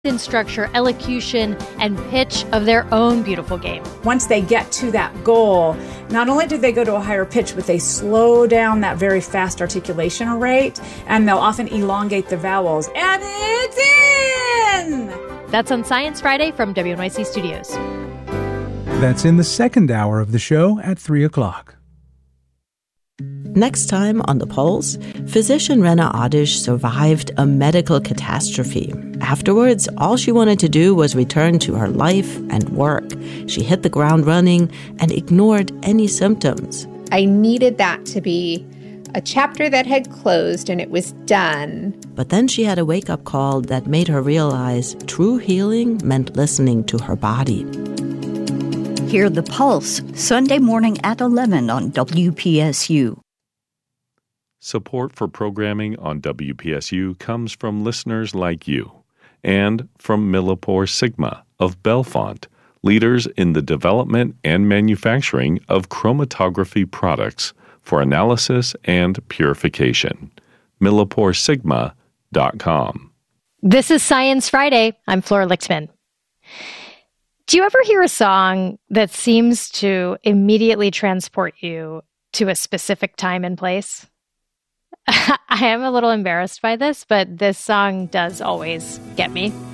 in structure, elocution, and pitch of their own beautiful game. Once they get to that goal, not only do they go to a higher pitch, but they slow down that very fast articulation rate, and they'll often elongate the vowels. And it's in! That's on Science Friday from WNYC Studios. That's in the second hour of the show at 3 o'clock. Next time on The Pulse, physician Rena Adish survived a medical catastrophe. Afterwards, all she wanted to do was return to her life and work. She hit the ground running and ignored any symptoms. I needed that to be a chapter that had closed and it was done. But then she had a wake-up call that made her realize true healing meant listening to her body. Hear The Pulse, Sunday morning at 11 on WPSU. Support for programming on WPSU comes from listeners like you and from Millipore Sigma of Bellefonte, leaders in the development and manufacturing of chromatography products for analysis and purification. MilliporeSigma.com. This is Science Friday. I'm Flora Lichtman. Do you ever hear a song that seems to immediately transport you to a specific time and place? I am a little embarrassed by this, but this song does always get me.